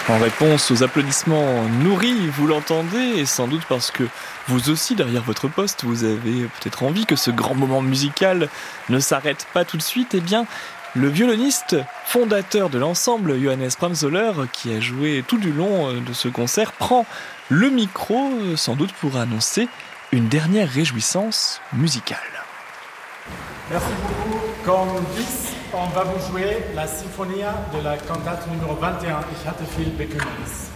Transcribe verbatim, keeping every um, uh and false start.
En réponse aux applaudissements nourris, vous l'entendez, et sans doute parce que vous aussi, derrière votre poste, vous avez peut-être envie que ce grand moment musical ne s'arrête pas tout de suite, eh bien, le violoniste fondateur de l'ensemble, Johannes Pramsoller, qui a joué tout du long de ce concert, prend le micro, sans doute pour annoncer une dernière réjouissance musicale. Merci beaucoup. Comme dix, on va vous jouer la Sinfonia de la cantate numéro vingt et un, Ich hatte viel Bekümmernis.